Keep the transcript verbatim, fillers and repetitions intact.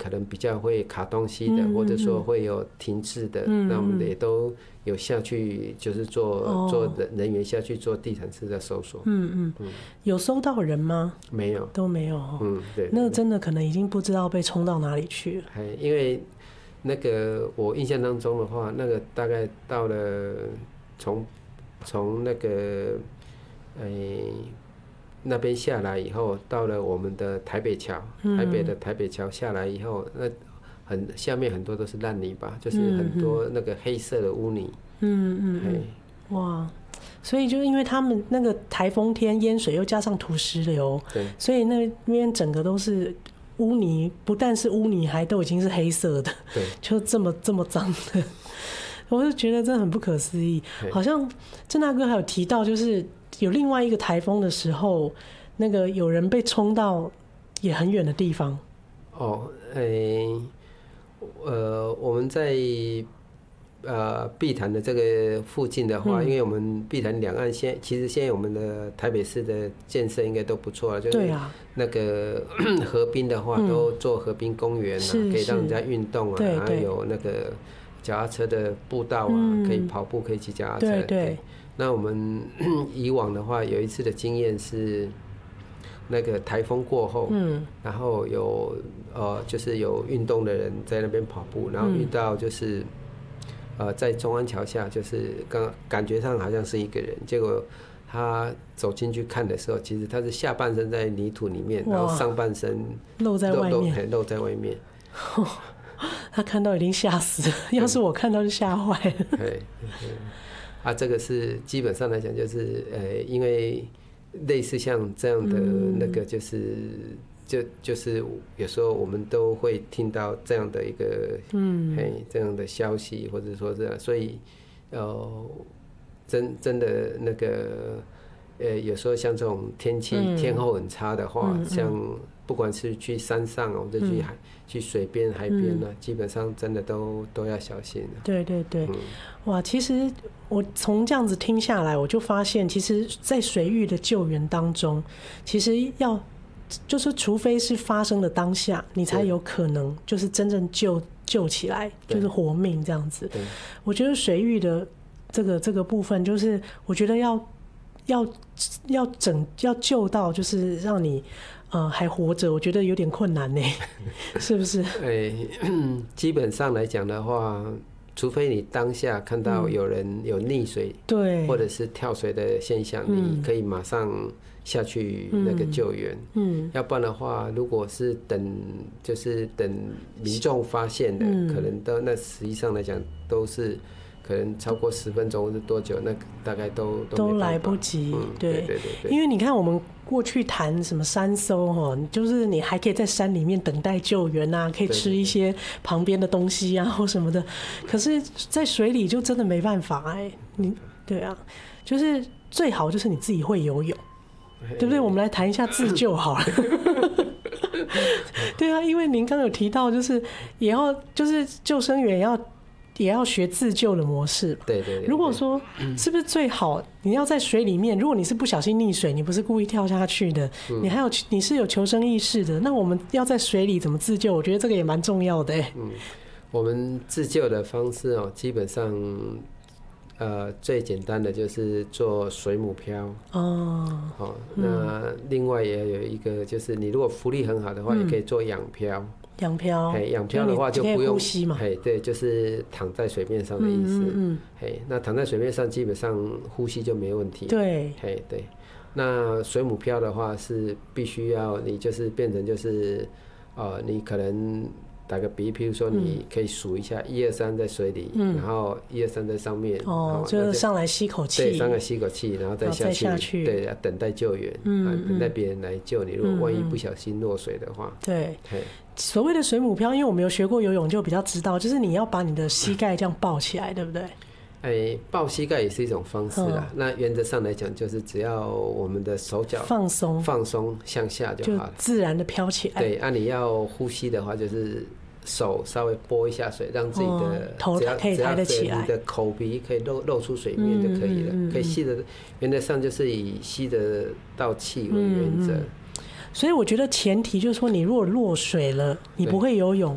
可能比较会卡东西的，嗯、或者说会有停滞的，嗯、那我们也都有下去，就是做、哦、做人员下去做地毯式的搜索。 嗯嗯嗯，有搜到人吗？ 没有， 都没有、哦。 嗯，对， 那个真的可能已经不知道被冲到哪里去了。 因为那个我印象当中的话，那个大概到了从从那个诶。欸那边下来以后，到了我们的台北桥，台北的台北桥下来以后，那很下面很多都是烂泥巴，就是很多那个黑色的污泥。嗯嗯嗯。 哇，所以就因为他们那个台风天淹水，又加上土石流，对，所以那边整个都是污泥，不但是污泥，还都已经是黑色的，对，就这么这么脏的，我就觉得真的很不可思议。好像郑大哥还有提到，就是有另外一个台风的时候，那个有人被冲到也很远的地方。 哦，诶、欸，呃，我们在呃碧潭的这个附近的话，嗯、因为我们碧潭两岸现其实现在我们的台北市的建设应该都不错了，就是那个河滨的话，都做河滨公园啊，可以让人家运动啊，然后有那个脚踏车的步道啊，嗯、可以跑步，可以骑脚踏车。对 对, 对。那我们以往的话，有一次的经验是，那个台风过后，嗯，然后有呃，就是有运动的人在那边跑步，然后遇到就是，嗯、呃，在中安桥下，就是刚感觉上好像是一个人，结果他走进去看的时候，其实他是下半身在泥土里面，然后上半身露在外面， 露在外面。 他看到已经吓死了，要是我看到就吓坏了。对。 啊，这个是基本上来讲，就是呃，因为类似像这样的那个，就是、嗯、就就是有时候我们都会听到这样的一个嗯，嘿，这样的消息，或者说这样，所以呃，真真的那个呃，有时候像这种天气、嗯、天候很差的话，嗯嗯、像不管是去山上或者去海、嗯、去水边、海边呢、啊，嗯、基本上真的都都要小心。 对对对，嗯、哇，其实我从这样子听下来，我就发现，其实，在水域的救援当中，其实要就是除非是发生的当下，你才有可能就是真正救救起来，就是活命这样子。我觉得水域的这个这个部分，就是我觉得要要要整要救到，就是让你呃还活着，我觉得有点困难呢，是不是？ 哎，基本上来讲的话，除非你当下看到有人有溺水，对、嗯，或者是跳水的现象，嗯、你可以马上下去那个救援。嗯，要不然的话，如果是等就是等民众发现的，嗯、可能都那实际上来讲都是。可能超过十分钟或是多久，那大概都都, 都来不及。 嗯、对, 对对对， 因为你看我们过去谈什么山搜哈，就是你还可以在山里面等待救援啊，可以吃一些旁边的东西啊或什么的。可是，在水里就真的没办法哎、欸，你对啊，就是最好就是你自己会游泳，对不对？我们来谈一下自救好了。对啊，因为您刚刚有提到，就是也要就是救生员要。也要学自救的模式。 对对对。 如果说是不是最好你要在水里面，如果你是不小心溺水，你不是故意跳下去的，嗯、你还有你是有求生意识的，那我们要在水里怎么自救？我觉得这个也蛮重要的。 嗯，我们自救的方式哦，基本上呃最简单的就是做水母漂。哦。好，那另外也有一个就是你如果浮力很好的话，嗯、也可以做仰漂。 仰漂， 嘿，仰漂的话就不用呼吸嘛， 嘿，对，就是躺在水面上的意思。嗯嗯嘿，那躺在水面上基本上呼吸就没问题。 对， 嘿，对。那水母漂的话是必须要你就是变成就是，呃，你可能打个比，譬如说你可以数一下一二三在水里，嗯、然后一二三在上面， 哦，就是上来吸口气， 对，上来吸口气，然后再下去， 下去对，要等待救援，嗯、啊，等待别人来救你。如果万一不小心落水的话， 对，所谓的水母漂，因为我没有学过游泳，就比较知道，就是你要把你的膝盖这样抱起来，对不对？ 哎、欸，抱膝盖也是一种方式啦。嗯、那原则上来讲，就是只要我们的手脚放松， 放松向下就好了， 就自然的飘起来。 对，啊，你要呼吸的话，就是手稍微拨一下水，让自己的、 嗯、头可以抬得起来， 你的口鼻可以露露出水面就可以了，嗯嗯嗯、可以吸得，原则上就是以吸得到气为原则。嗯嗯， 所以我觉得前提就是说，你如果落水了，你不会游泳，